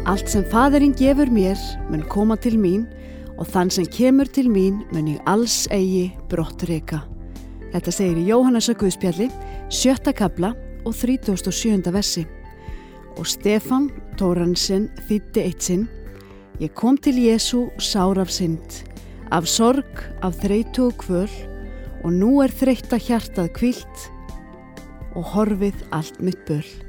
Allt sem Faðirinn gefur mér mun koma til mín og þann sem kemur til mín mun ég alls eigi brottreka. Þetta segir í Jóhannesar Guðspjalli, 7. kafla og 37. versi. Og Stefán Tóransson þýddi eitt sinn: Ég kom til Jesú sár af synd, af sorg, af þreytu og kvöl, og nú þreytta hjartað hvílt og horfið allt mitt böl.